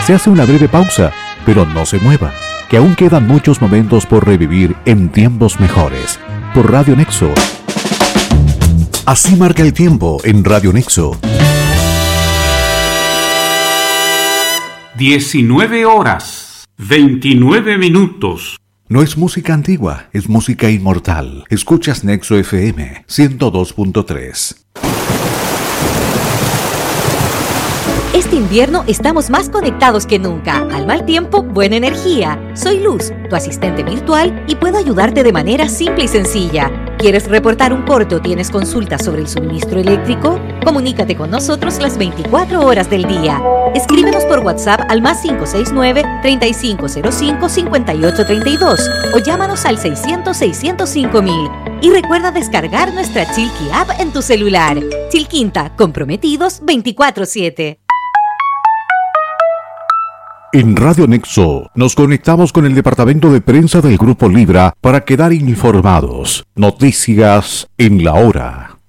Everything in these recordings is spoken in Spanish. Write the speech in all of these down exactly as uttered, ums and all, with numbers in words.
Se hace una breve pausa, pero no se mueva, que aún quedan muchos momentos por revivir en tiempos mejores. Por Radio Nexo. Así marca el tiempo en Radio Nexo. diecinueve horas, veintinueve minutos. No es música antigua, es música inmortal. Escuchas Nexo F M ciento dos punto tres. Este invierno estamos más conectados que nunca. Al mal tiempo, buena energía. Soy Luz, tu asistente virtual, y puedo ayudarte de manera simple y sencilla. ¿Quieres reportar un corte o tienes consultas sobre el suministro eléctrico? Comunícate con nosotros las veinticuatro horas del día. Escríbenos por WhatsApp al más cinco seis nueve, treinta y cinco cero cinco, cincuenta y ocho treinta y dos o llámanos al seiscientos, seiscientos cinco mil. Y recuerda descargar nuestra Chilqui App en tu celular. Chilquinta, comprometidos veinticuatro siete. En Radio Nexo nos conectamos con el departamento de prensa del Grupo Libra para quedar informados. Noticias en la hora.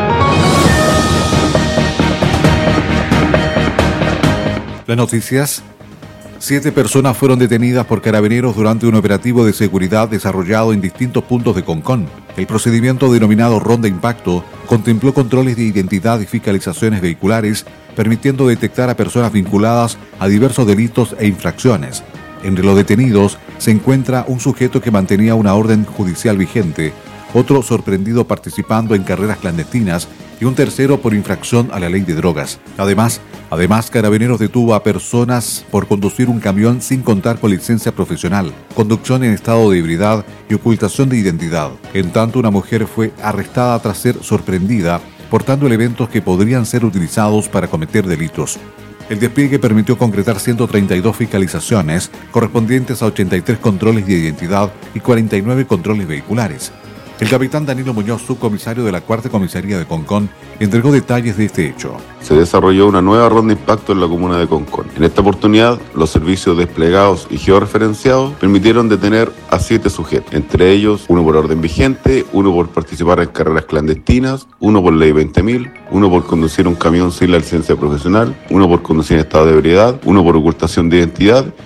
Las noticias. Siete personas fueron detenidas por carabineros durante un operativo de seguridad desarrollado en distintos puntos de Concón. El procedimiento denominado Ronda Impacto contempló controles de identidad y fiscalizaciones vehiculares, permitiendo detectar a personas vinculadas a diversos delitos e infracciones. Entre los detenidos se encuentra un sujeto que mantenía una orden judicial vigente, otro sorprendido participando en carreras clandestinas y un tercero por infracción a la ley de drogas. Además, además Carabineros detuvo a personas por conducir un camión sin contar con licencia profesional, conducción en estado de ebriedad y ocultación de identidad. En tanto, una mujer fue arrestada tras ser sorprendida portando elementos que podrían ser utilizados para cometer delitos. El despliegue permitió concretar ciento treinta y dos fiscalizaciones, correspondientes a ochenta y tres controles de identidad y cuarenta y nueve controles vehiculares. El capitán Danilo Muñoz, subcomisario de la Cuarta Comisaría de Concón, entregó detalles de este hecho. Se desarrolló una nueva ronda de impacto en la comuna de Concón. En esta oportunidad, los servicios desplegados y georreferenciados permitieron detener a siete sujetos, entre ellos uno por orden vigente, uno por participar en carreras clandestinas, uno por ley veinte mil, uno por conducir un camión sin la licencia profesional, uno por conducir en estado de ebriedad, uno por ocultación de identidad